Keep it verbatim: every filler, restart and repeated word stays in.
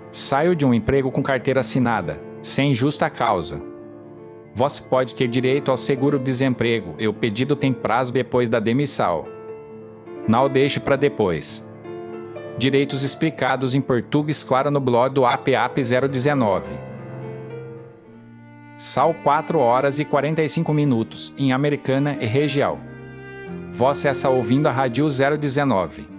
Saio de um emprego com carteira assinada, sem justa causa. Você pode ter direito ao seguro-desemprego e o pedido tem prazo depois da demissão. Não deixe para depois. Direitos explicados em português claro no blog do A P A P zero dezenove. São quatro horas e quarenta e cinco minutos, em Americana e região. Você está ouvindo a Rádio zero dezenove.